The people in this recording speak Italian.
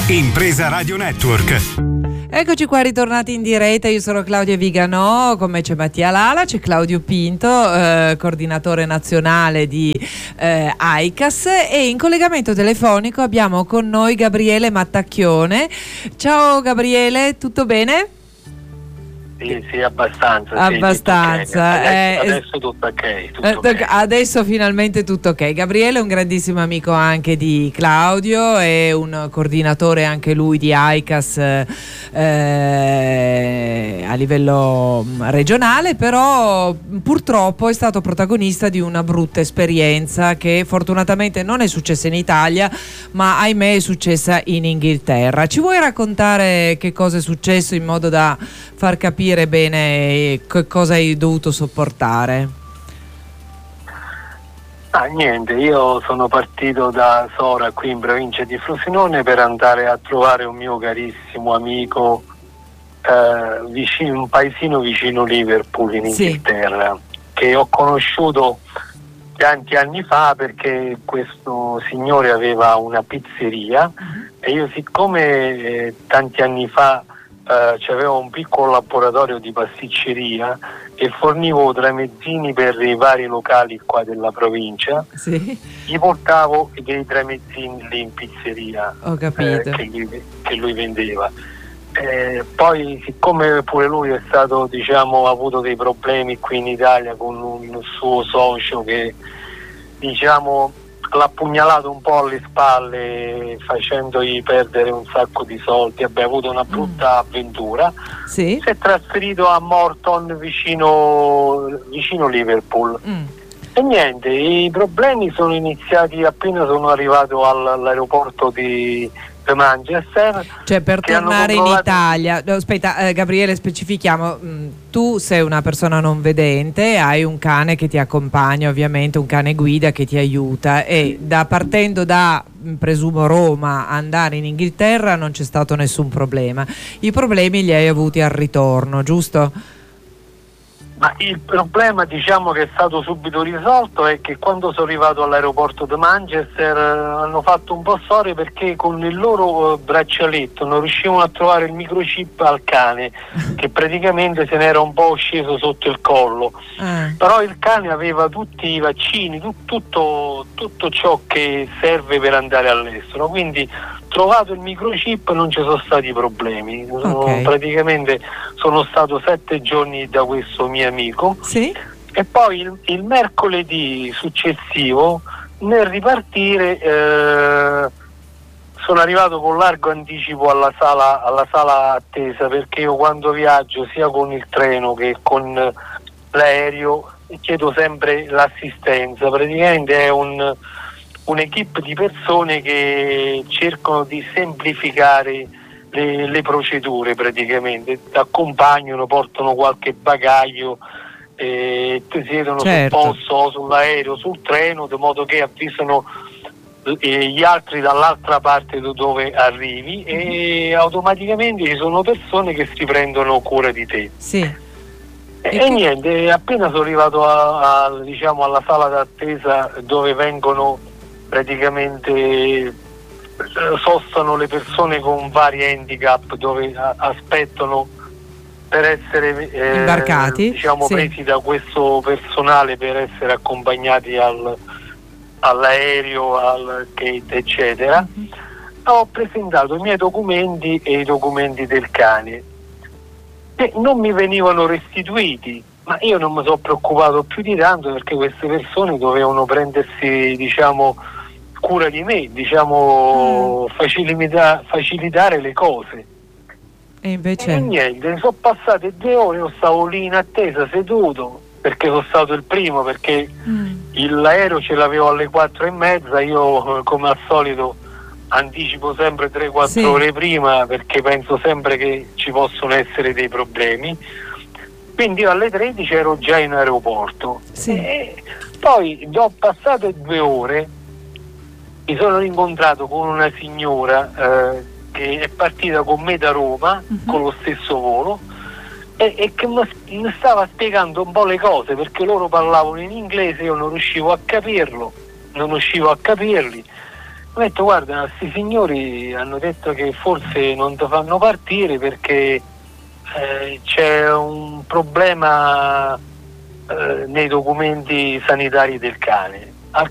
Impresa Radio Network. Eccoci qua ritornati in diretta, io sono Claudia Viganò, con me c'è Mattia Lala, c'è Claudio Pinto, coordinatore nazionale di AICAS, e in collegamento telefonico abbiamo con noi Gabriele Mattacchione. Ciao Gabriele, tutto bene? Sì, abbastanza. Abbastanza. Sì, adesso tutto ok. Tutto okay. Adesso finalmente tutto ok. Gabriele è un grandissimo amico anche di Claudio, è un coordinatore anche lui di AICAS a livello regionale, però purtroppo è stato protagonista di una brutta esperienza che fortunatamente non è successa in Italia, ma ahimè è successa in Inghilterra. Ci vuoi raccontare che cosa è successo in modo da far capire bene che cosa hai dovuto sopportare? Niente, io sono partito da Sora, qui in provincia di Frosinone, per andare a trovare un mio carissimo amico un paesino vicino Liverpool in Inghilterra, che ho conosciuto tanti anni fa perché questo signore aveva una pizzeria e io, siccome tanti anni fa c'avevo un piccolo laboratorio di pasticceria e fornivo tramezzini per i vari locali qua della provincia, gli portavo dei tramezzini lì in pizzeria. Ho capito. Che lui vendeva. Poi, siccome pure lui è stato, diciamo, ha avuto dei problemi qui in Italia con un suo socio che, diciamo, l'ha pugnalato un po' alle spalle facendogli perdere un sacco di soldi, ha avuto una brutta avventura, si è trasferito a Morton vicino Liverpool e niente, i problemi sono iniziati appena sono arrivato all'aeroporto di Manchester. Cioè, per tornare in Italia, aspetta Gabriele, specifichiamo, tu sei una persona non vedente, hai un cane che ti accompagna, ovviamente un cane guida che ti aiuta, e partendo da, presumo, Roma, andare in Inghilterra non c'è stato nessun problema. I problemi li hai avuti al ritorno, giusto? Ma il problema, diciamo, che è stato subito risolto è che quando sono arrivato all'aeroporto di Manchester hanno fatto un po' storia perché con il loro braccialetto non riuscivano a trovare il microchip al cane, che praticamente se n'era un po' sceso sotto il collo. Però il cane aveva tutti i vaccini, tutto ciò che serve per andare all'estero, quindi trovato il microchip non ci sono stati problemi. Praticamente sono stato 7 giorni da questo mio amico e poi il mercoledì successivo, nel ripartire, sono arrivato con largo anticipo alla sala attesa, perché io quando viaggio sia con il treno che con l'aereo chiedo sempre l'assistenza. Praticamente è un'equipe di persone che cercano di semplificare le procedure, praticamente ti accompagnano, portano qualche bagaglio, ti siedono sul posto o sull'aereo, sul treno, di modo che avvisano gli altri dall'altra parte dove arrivi e automaticamente ci sono persone che si prendono cura di te. E niente, appena sono arrivato diciamo alla sala d'attesa dove vengono praticamente sostano le persone con vari handicap, dove aspettano per essere imbarcati, diciamo, presi da questo personale per essere accompagnati all'aereo, al gate, eccetera. Ho presentato i miei documenti e i documenti del cane che non mi venivano restituiti, ma io non mi sono preoccupato più di tanto perché queste persone dovevano prendersi, diciamo, cura di me, diciamo, facilitare le cose. E invece niente, sono passate 2 ore, io stavo lì in attesa seduto perché sono stato il primo, perché l'aereo ce l'avevo alle 4:30, io come al solito anticipo sempre 3-4 ore prima perché penso sempre che ci possono essere dei problemi, quindi io alle 13 ero già in aeroporto. E poi dopo passate 2 ore mi sono rincontrato con una signora che è partita con me da Roma con lo stesso volo e che mi stava spiegando un po' le cose, perché loro parlavano in inglese, io non riuscivo a capirli Ho detto guarda, questi signori hanno detto che forse non ti fanno partire perché c'è un problema nei documenti sanitari del cane.